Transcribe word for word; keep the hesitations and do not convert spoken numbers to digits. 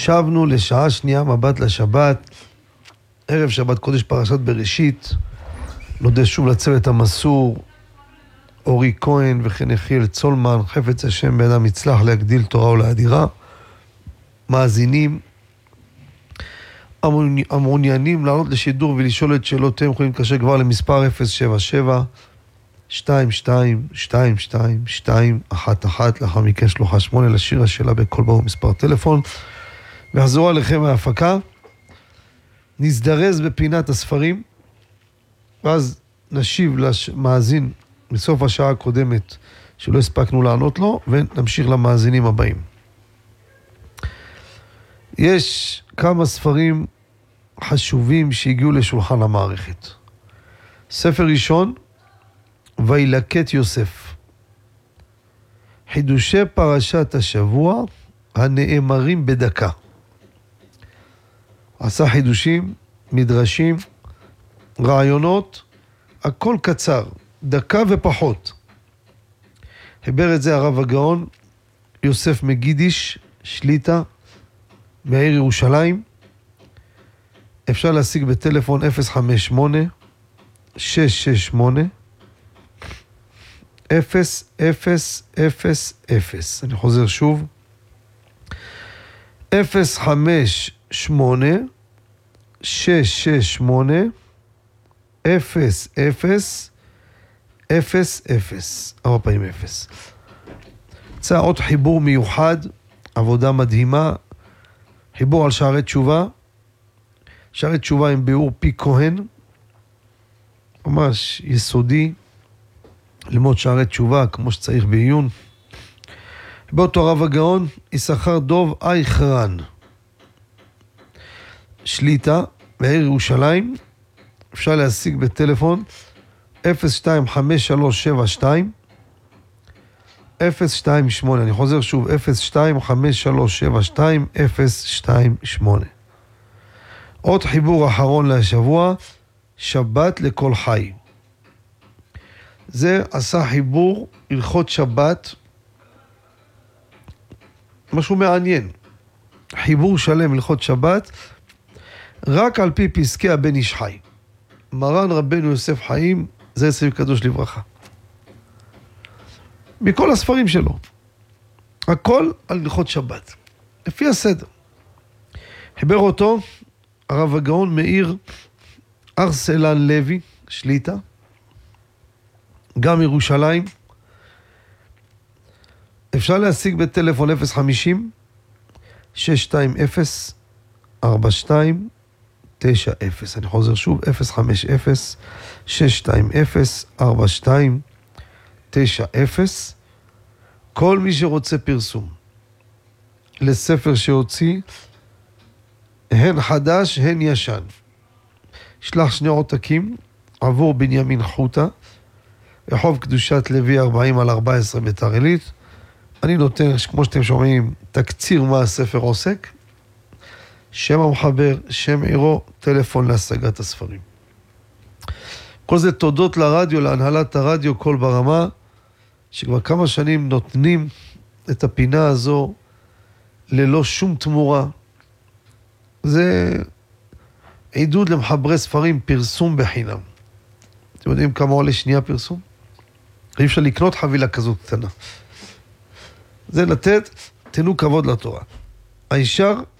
שבנו לשעה שנייה מבט לשבת, ערב שבת קודש פרשת בראשית. נודה שוב לצוות המסור, אורי כהן וכן יחיאל צולמן, חפץ השם באדם יצלח להגדיל תורה ולאדירה. מאזינים המעוניינים לעלות לשידור ולשאול את שאלותיהם יכולים להתקשר כבר למספר אפס שבע שבע שתיים שתיים שתיים שתיים שתיים אחת אחת, לאחר מכן שלוחה שמונה לשיר השאלה בכל ברור מספר טלפון, ואחזור עליכם מההפקה. נזדרז בפינת הספרים, ואז נשיב למאזין מסוף השעה הקודמת שלא הספקנו לענות לו, ונמשיך למאזינים הבאים. יש כמה ספרים חשובים שהגיעו לשולחן המערכת. ספר ראשון, וילקט יוסף. חידושי פרשת השבוע הנאמרים בדקה. עשה חידושים, מדרשים, רעיונות, הכל קצר, דקה ופחות. חיבר את זה הרב הגאון יוסף מגידיש, שליטה, מהעיר ירושלים. אפשר להשיג בטלפון אפס חמש שמונה שש שש שמונה אפס אפס אפס אפס. אני חוזר שוב. אפס חמש שמונה שש שש שמונה אפס אפס אפס אפס. ארבע פעמים אפס. יצא עוד חיבור מיוחד, עבודה מדהימה, חיבור על שערי תשובה. שערי תשובה עם ביאור פי כהן, ממש יסודי, ללמוד שערי תשובה כמו שצריך בעיון. באותו רב הגאון יששכר דוב אייכרן, שליטה בעיר ירושלים. אפשר להשיג בטלפון אפס שתיים חמש שלוש שבע שתיים אפס שתיים שמונה. אני חוזר שוב, אפס שתיים חמש שלוש שבע שתיים אפס שתיים שמונה. עוד חיבור אחרון לשבוע, שבת לכל חי. זה עשה חיבור הלכות שבת, משהו מעניין. חיבור שלם הלכות שבת, רק על פי פסקי הבן איש חי. מרן רבנו יוסף חיים, זה יצא קדוש לברכה. מכל הספרים שלו. הכל על הלכות שבת. לפי הסדר. חיבר אותו הרב הגאון מאיר ארסלן לוי, שליטה. גם ירושלים. אפשר להשיג בטלפון אפס חמישים שש שתיים אפס ארבע שתיים תשע אפס. אני חוזר שוב, אפס חמש אפס שש שתיים אפס ארבע שתיים תשע אפס. כל מי שרוצה פרסום לספר שהוציא, הן חדש הן ישן, שלח שני עותקים עבור בנימין חוטה, רחוב קדושת לוי ארבעים על ארבע עשרה ביתר עילית. אני נותן, כמו שאתם שומעים, תקציר מה הספר עוסק, שם המחבר, שם עירו, טלפון להשגת הספרים. כל זה תודות לרדיו, להנהלת הרדיו קול ברמה, שכבר כמה שנים נותנים את הפינה הזו ללא שום תמורה. זה עידוד למחברי ספרים, פרסום בחינם. אתם יודעים כמה עולה שנייה פרסום? אי אפשר לקנות חבילה כזו קטנה. זה לתת, תנו כבוד לתורה. הישר